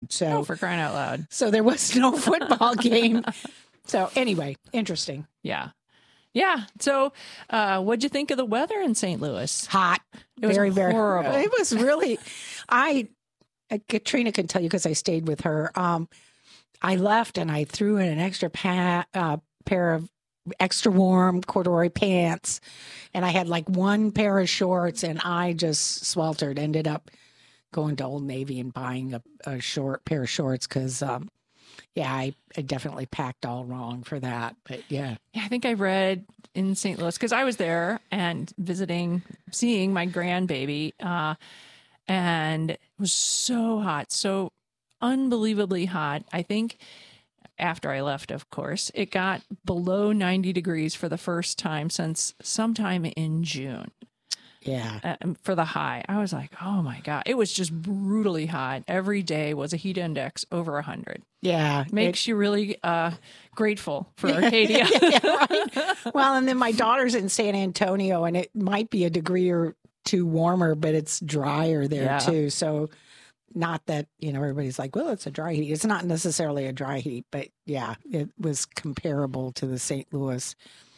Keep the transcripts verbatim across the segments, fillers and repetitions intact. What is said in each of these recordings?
So, Oh, for crying out loud. so there was no football game. So anyway, interesting. Yeah. Yeah. So, uh, what'd you think of the weather in Saint Louis? Hot. It was very, very horrible. It was really, I, uh, Katrina can tell you because I stayed with her. Um, I left and I threw in an extra pa- uh, pair of extra warm corduroy pants, and I had like one pair of shorts, and I just sweltered. Ended up going to Old Navy and buying a, a short pair of shorts because, um, yeah, I, I definitely packed all wrong for that. But yeah, Yeah, I think I read in Saint Louis because I was there and visiting, seeing my grandbaby, uh, and it was so hot, so unbelievably hot. I think after I left, of course, it got below ninety degrees for the first time since sometime in June. yeah, Uh, for the high, I was like, oh my God, it was just brutally hot. Every day was a heat index over one hundred. yeah. Makes it, you really uh, grateful for Arcadia. yeah, right. Well, and then my daughter's in San Antonio, and it might be a degree or two warmer, but it's drier there Yeah. too. So, not that, you know, everybody's like, well, it's a dry heat. It's not necessarily a dry heat, but yeah, it was comparable to the Saint Louis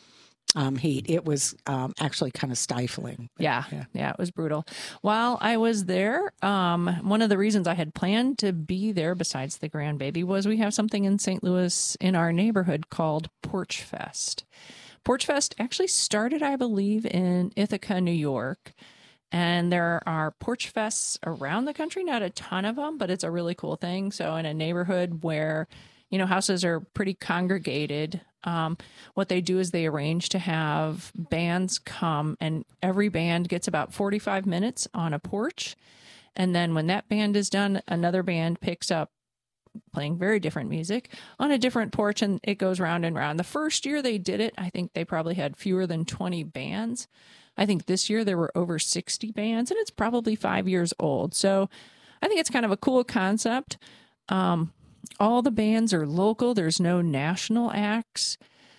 um, heat. It was um, actually kind of stifling. But, Yeah, yeah. yeah, it was brutal. While I was there, um, one of the reasons I had planned to be there, besides the grandbaby, was we have something in Saint Louis in our neighborhood called Porch Fest. Porch Fest actually started, I believe, in Ithaca, New York. And there are porch fests around the country, not a ton of them, but it's a really cool thing. So in a neighborhood where, you know, houses are pretty congregated, um, what they do is they arrange to have bands come, and every band gets about forty-five minutes on a porch. And then when that band is done, another band picks up playing very different music on a different porch, and it goes round and round. The first year they did it, I think they probably had fewer than twenty bands. I think this year there were over sixty bands, and it's probably five years old. So I think it's kind of a cool concept. Um, all the bands are local. There's no national acts.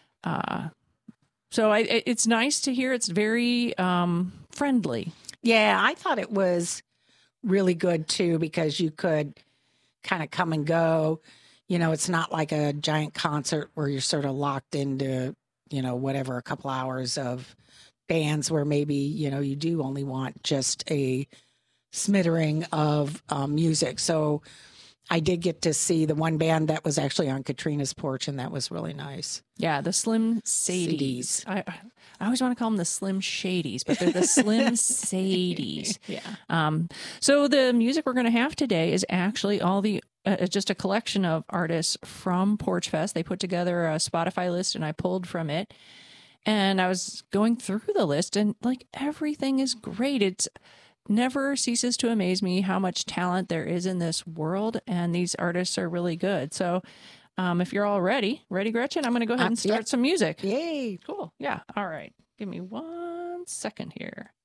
Uh, so I, it's nice to hear. It's very um, friendly. Yeah, I thought it was really good too, because you could kind of come and go. You know, it's not like a giant concert where you're sort of locked into, you know, whatever, a couple hours of bands where maybe, you know, you do only want just a smattering of um, music. So I did get to see the one band that was actually on Katrina's porch, and that was really nice. Yeah, the Slim Sadies. I, I always want to call them the Slim Shadies, but they're the Slim Sadies. Yeah. Um, so the music we're going to have today is actually all the uh, just a collection of artists from Porch Fest. They put together a Spotify list, and I pulled from it. And I was going through the list, and like everything is great. It's never ceases to amaze me how much talent there is in this world, and these artists are really good. So um, if you're all ready, ready, Gretchen, I'm going to go ahead and start yeah. some music. Yay. Cool. Yeah. All right. Give me one second here.